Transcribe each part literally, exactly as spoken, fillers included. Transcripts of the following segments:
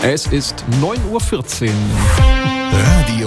Es ist neun Uhr vierzehn. Radio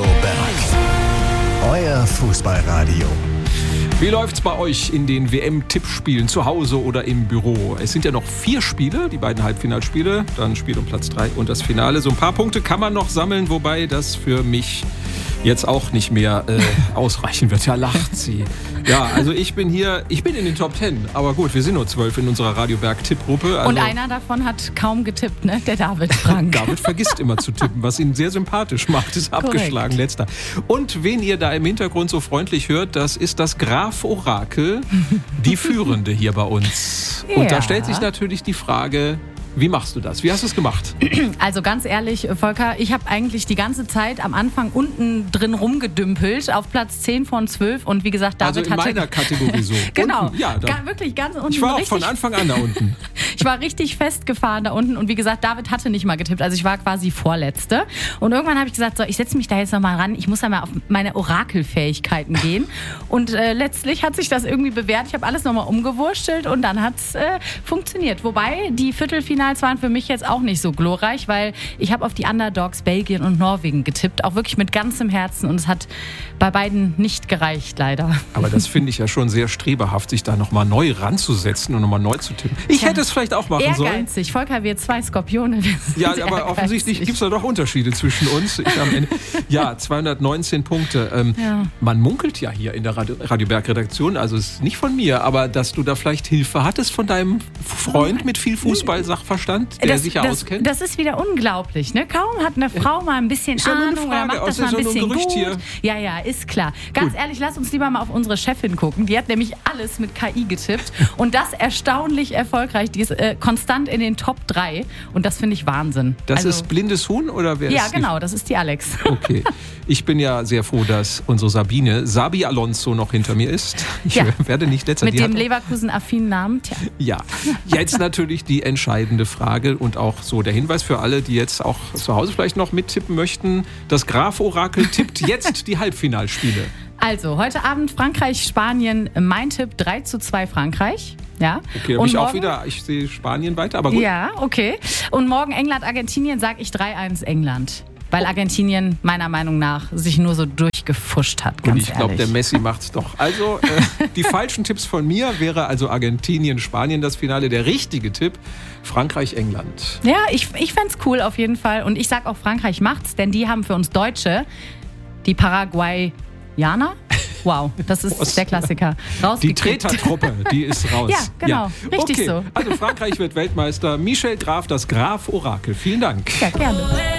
Berg. Euer Fußballradio. Wie läuft's bei euch in den W M-Tippspielen, zu Hause oder im Büro? Es sind ja noch vier Spiele, die beiden Halbfinalspiele, dann Spiel um Platz drei und das Finale. So ein paar Punkte kann man noch sammeln, wobei das für mich jetzt auch nicht mehr äh, ausreichen wird. Ja, lacht sie. Ja, also ich bin hier, ich bin in den Top Ten, aber gut, wir sind nur zwölf in unserer Radio Berg Tippgruppe. Also und einer davon hat kaum getippt, ne? Der David Frank. David vergisst immer zu tippen, was ihn sehr sympathisch macht, ist abgeschlagen, letzter. Und wen ihr da im Hintergrund so freundlich hört, das ist das Graf Orakel, die Führende hier bei uns. Ja. Und da stellt sich natürlich die Frage: Wie machst du das? Wie hast du es gemacht? Also ganz ehrlich, Volker, ich habe eigentlich die ganze Zeit am Anfang unten drin rumgedümpelt, auf Platz zehn von zwölf. Und wie gesagt, David also in hatte... meiner Kategorie so. Genau, unten, ja, ga, wirklich ganz unten. Ich war auch richtig, von Anfang an da unten. Ich war richtig festgefahren da unten. Und wie gesagt, David hatte nicht mal getippt. Also ich war quasi Vorletzte. Und irgendwann habe ich gesagt, so, ich setze mich da jetzt nochmal ran. Ich muss ja mal auf meine Orakelfähigkeiten gehen. Und äh, letztlich hat sich das irgendwie bewährt. Ich habe alles nochmal umgewurstelt und dann hat es äh, funktioniert. Wobei die Viertelfinale waren für mich jetzt auch nicht so glorreich, weil ich habe auf die Underdogs Belgien und Norwegen getippt, auch wirklich mit ganzem Herzen, und es hat bei beiden nicht gereicht, leider. Aber das finde ich ja schon sehr streberhaft, sich da nochmal neu ranzusetzen und nochmal neu zu tippen. Ich ja, hätte es vielleicht auch machen ehrgeizig. sollen. Ehrgeizig. Volker, wir zwei Skorpione. Ja, aber ehrgeizig. Offensichtlich gibt es da doch Unterschiede zwischen uns. Ich am Ende, ja, zweihundertneunzehn Punkte. Ähm, ja. Man munkelt ja hier in der Radio, Radio Berg Redaktion, also es ist nicht von mir, aber dass du da vielleicht Hilfe hattest von deinem Freund mit viel Fußball-Sachverstand, der das, sich ja das, auskennt. Das ist wieder unglaublich, ne? Kaum hat eine Frau mal ein bisschen ist ja Ahnung oder macht das mal ein bisschen gut. Hier. Ja, ja, ist klar. Ganz gut. Ehrlich, lass uns lieber mal auf unsere Chefin gucken. Die hat nämlich alles mit K I getippt und das erstaunlich erfolgreich. Die ist äh, konstant in den Top drei und das finde ich Wahnsinn. Das also, ist blindes Huhn oder wer ja, ist? Ja, genau, das ist die Alex. Okay. Ich bin ja sehr froh, dass unsere Sabine, Sabi Alonso, noch hinter mir ist. Ich ja. werde nicht letzter. Mit die dem Leverkusen-affinen Namen. Tja. Ja, jetzt natürlich die entscheidende Frage und auch so der Hinweis für alle, die jetzt auch zu Hause vielleicht noch mittippen möchten. Das Graf Orakel tippt jetzt die Halbfinalspiele. Also, heute Abend Frankreich-Spanien. Mein Tipp drei zu zwei Frankreich. Ja. Okay, da bin ich auch wieder, ich sehe Spanien weiter, aber gut. Ja, okay. Und morgen England-Argentinien, sage ich drei eins England. Weil Argentinien meiner Meinung nach sich nur so durchgefuscht hat, ganz Und ich glaube, der Messi macht's doch. Also, äh, die falschen Tipps von mir wäre also Argentinien, Spanien das Finale. Der richtige Tipp, Frankreich, England. Ja, ich, ich fände es cool auf jeden Fall. Und ich sag auch, Frankreich macht's, denn die haben für uns Deutsche die Paraguayaner. Wow, das ist Was? der Klassiker. Die Tretertruppe, die ist raus. Ja, genau, ja. Richtig okay. so. Also Frankreich wird Weltmeister. Michel Graf, das Graf Orakel. Vielen Dank. Ja, gerne.